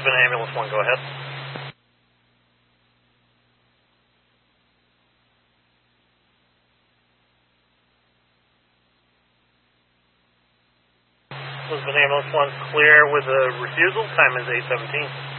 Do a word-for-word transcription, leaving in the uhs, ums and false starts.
Lisbon Ambulance one, go ahead. Lisbon Ambulance one, clear with a refusal. Time is eight seventeen.